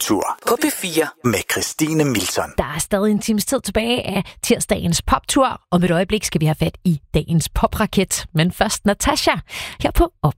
Poptur på P4 med Christine Milton. Der er stadig en times tid tilbage af tirsdagens poptur. Om et øjeblik skal vi have fat i dagens popraket. Men først Natasha her på Op.